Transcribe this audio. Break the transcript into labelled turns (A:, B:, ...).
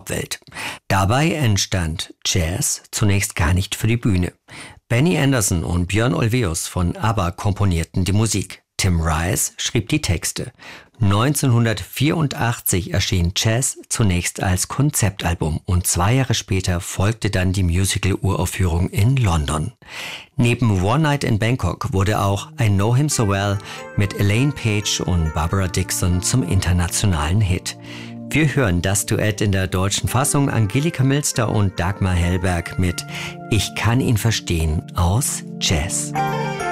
A: Popwelt. Dabei entstand Jazz zunächst gar nicht für die Bühne. Benny Andersson und Björn Ulvaeus von ABBA komponierten die Musik. Tim Rice schrieb die Texte. 1984 erschien Jazz zunächst als Konzeptalbum und 2 Jahre später folgte dann die Musical-Uraufführung in London. Neben One Night in Bangkok wurde auch I Know Him So Well mit Elaine Paige und Barbara Dickson zum internationalen Hit. Wir hören das Duett in der deutschen Fassung Angelika Milster und Dagmar Hellberg mit Ich kann ihn verstehen aus Jazz.